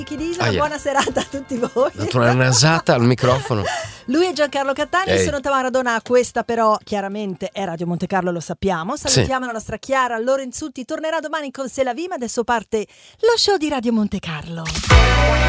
Buona serata a tutti voi. Una nasata al microfono. Lui è Giancarlo Cattani, sono Tamara Donà. Questa però chiaramente è Radio Monte Carlo, lo sappiamo. Salutiamo la nostra Chiara Lorenzutti. Tornerà domani con Se la Vi, ma adesso parte lo show di Radio Monte Carlo.